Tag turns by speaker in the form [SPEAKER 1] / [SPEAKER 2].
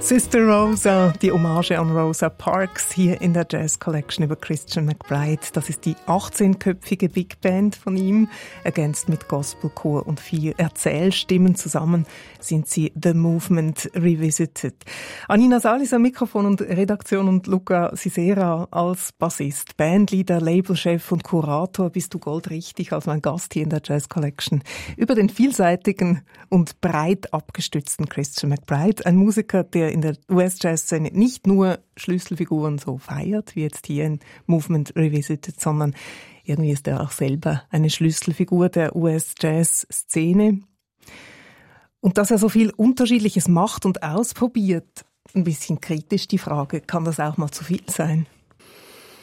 [SPEAKER 1] Sister Rosa, die Hommage an Rosa Parks hier in der Jazz Collection über Christian McBride. Das ist die 18-köpfige Big Band von ihm, ergänzt mit Gospelchor und 4 Erzählstimmen. Zusammen sind sie The Movement Revisited. Anina Salis am Mikrofon und Redaktion und Luca Sisera als Bassist, Bandleader, Labelchef und Kurator bist du goldrichtig als mein Gast hier in der Jazz Collection. Über den vielseitigen und breit abgestützten Christian McBride, ein Musiker, der in der US-Jazz-Szene nicht nur Schlüsselfiguren so feiert, wie jetzt hier in Movement Revisited, sondern irgendwie ist er auch selber eine Schlüsselfigur der US-Jazz-Szene. Und dass er so viel Unterschiedliches macht und ausprobiert, ein bisschen kritisch die Frage, kann das auch mal zu viel sein?